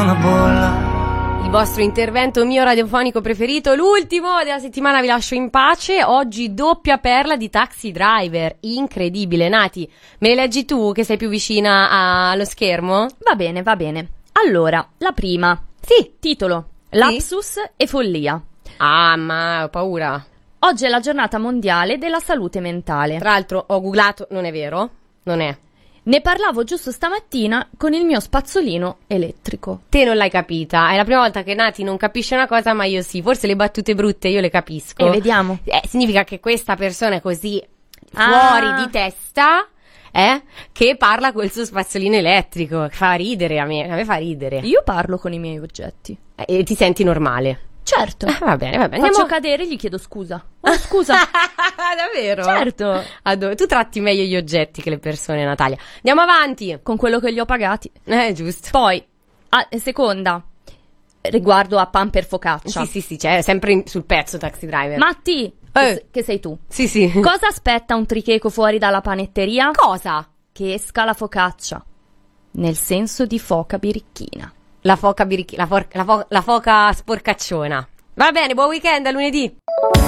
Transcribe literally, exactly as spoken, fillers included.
una bolla. Il vostro intervento mio radiofonico preferito, l'ultimo della settimana, vi lascio in pace. Oggi doppia perla di Taxi Driver, incredibile. Nati, me le leggi tu che sei più vicina a- allo schermo? Va bene, va bene. Allora, la prima. Sì. Titolo: Lapsus e follia. Ah, ma ho paura. Oggi è la giornata mondiale della salute mentale. Tra l'altro ho googlato, non è vero? Non è. Ne parlavo giusto stamattina con il mio spazzolino elettrico. Te non l'hai capita, è la prima volta che Nati non capisce una cosa, ma io sì. Forse le battute brutte io le capisco. E vediamo. Eh, significa che questa persona è così Ah. fuori di testa, eh, che parla col suo spazzolino elettrico. Fa ridere a me, a me fa ridere. Io parlo con i miei oggetti. Eh, E ti senti normale? Certo. Ah, va bene, va bene. Faccio Andiamo... cadere e gli chiedo scusa. Oh, scusa. Davvero? Certo. Adoro. Tu tratti meglio gli oggetti che le persone, Natalia. Andiamo avanti. Con quello che li ho pagati. Eh, giusto. Poi, ah, seconda, riguardo a Pamper Focaccia. Sì, sì, sì, c'è sempre in- sul pezzo Taxi Driver. Matti, Eh. che, se- che sei tu. Sì, sì. Cosa aspetta un tricheco fuori dalla panetteria? Cosa? Che esca la focaccia. Nel senso di foca birichina. La foca birichi- la, for- la, fo- la foca sporcacciona. Va bene, buon weekend, a lunedì.